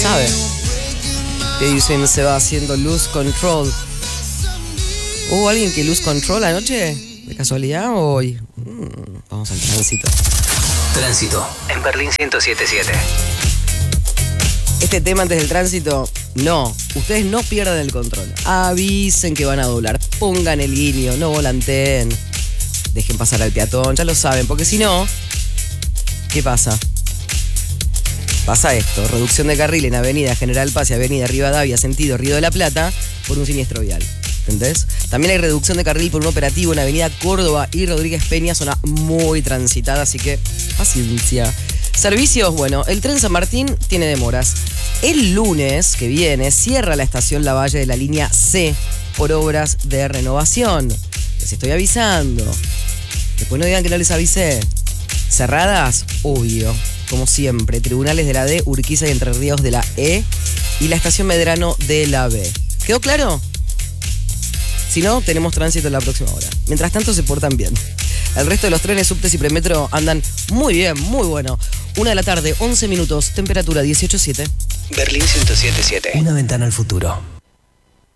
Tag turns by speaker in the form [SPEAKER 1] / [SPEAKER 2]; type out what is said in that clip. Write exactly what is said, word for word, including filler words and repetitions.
[SPEAKER 1] sabe. David se va haciendo Lose Control. ¿Hubo alguien que Lose Control anoche? ¿De casualidad o hoy? Mm, vamos al tránsito.
[SPEAKER 2] Tránsito en Berlín ciento siete punto siete.
[SPEAKER 1] Este tema antes del tránsito, no. Ustedes no pierdan el control. Avisen que van a doblar. Pongan el guiño, no volanteen. Dejen pasar al peatón, ya lo saben. Porque si no, ¿qué pasa? Pasa esto, reducción de carril en Avenida General Paz y Avenida Rivadavia, sentido Río de la Plata, por un siniestro vial. ¿Entendés? También hay reducción de carril por un operativo en Avenida Córdoba y Rodríguez Peña, zona muy transitada, así que paciencia. Servicios, bueno, el tren San Martín tiene demoras. El lunes que viene cierra la estación Lavalle de la línea C por obras de renovación. Les estoy avisando. Después no digan que no les avisé. Cerradas, obvio. Como siempre, tribunales de la D, Urquiza y Entre Ríos de la E y la estación Medrano de la B. ¿Quedó claro? Si no, tenemos tránsito en la próxima hora. Mientras tanto, se portan bien. El resto de los trenes, subtes y premetro andan muy bien, muy bueno. Una de la tarde, once minutos, temperatura dieciocho punto siete.
[SPEAKER 2] Berlín ciento siete punto siete. Una ventana al futuro.